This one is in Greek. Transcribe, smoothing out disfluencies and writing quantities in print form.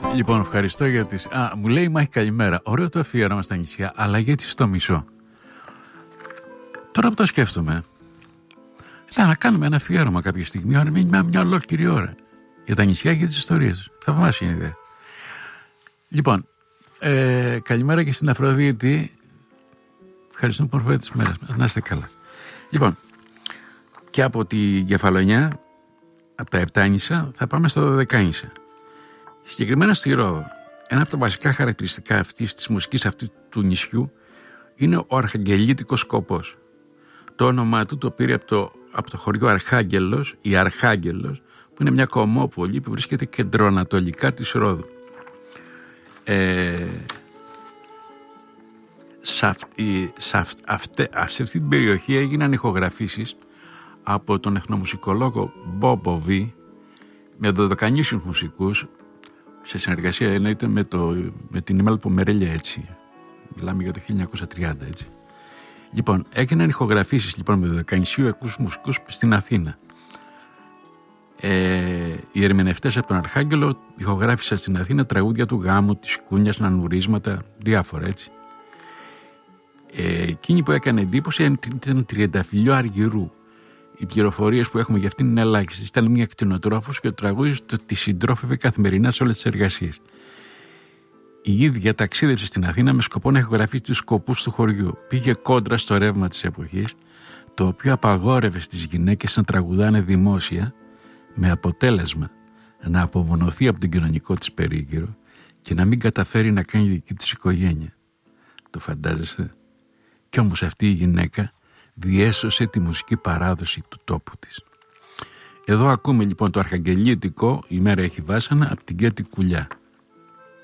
Λοιπόν, ευχαριστώ για τις... μου λέει η Μάχη καλημέρα. Ωραίο το αφιέρωμα στα νησιά, αλλά γιατί στο μισό. Τώρα που το σκέφτομαι, να κάνουμε ένα αφιέρωμα κάποια στιγμή, μια ολόκληρη ώρα, για τα νησιά και τις ιστορίες. Θαυμάσια είναι ιδέα. Λοιπόν, καλημέρα και στην Αφροδίτη. Ευχαριστούμε που μορφώνετε τις μέρες μας. Να είστε καλά. Λοιπόν, και από τη Κεφαλονιά, από τα 7 νησιά, θα πάμε στο 12 νησιά. Συγκεκριμένα στη Ρόδο, ένα από τα βασικά χαρακτηριστικά αυτής της μουσικής αυτού του νησιού είναι ο αρχαγγελίτικος σκοπός. Το όνομά του το πήρε από το χωριό Αρχάγγελος ή Αρχάγγελος, που είναι μια κομμόπολη που βρίσκεται κεντροανατολικά της Ρόδου. Σε αυτή την περιοχή έγιναν ηχογραφήσεις από τον εθνομουσικολόγο Μπόμποβι με δωδεκανήσιους μουσικούς, σε συνεργασία εννοείται με την Ιμάλ Πομερέλια, έτσι. Μιλάμε για το 1930, έτσι. Λοιπόν, έγιναν ηχογραφήσεις λοιπόν με δωδεκανήσιους μουσικούς στην Αθήνα. Οι ερμηνευτές από τον Αρχάγγελο ηχογράφησαν στην Αθήνα τραγούδια του γάμου, της κούνιας, νανουρίσματα, διάφορα, έτσι. Εκείνη που έκανε εντύπωση ήταν τριανταφυλλιό Αργυρού. Οι πληροφορίες που έχουμε για αυτήν είναι ελάχιστες. Ήταν μια κτηνοτρόφος και το τραγούδι τη συντρόφευε καθημερινά σε όλες τις εργασίες. Η ίδια ταξίδευσε στην Αθήνα με σκοπό να ηχογραφήσει τους σκοπούς του χωριού. Πήγε κόντρα στο ρεύμα της εποχής, το οποίο απαγόρευε στις γυναίκες να τραγουδάνε δημόσια, με αποτέλεσμα να απομονωθεί από τον κοινωνικό της περίγυρο και να μην καταφέρει να κάνει δική της οικογένεια. Το φαντάζεστε? Κι όμως αυτή η γυναίκα διέσωσε τη μουσική παράδοση του τόπου της. Εδώ ακούμε λοιπόν το αρχαγγελίτικο «Η μέρα έχει βάσανα» από την Κέτη Κουλιά.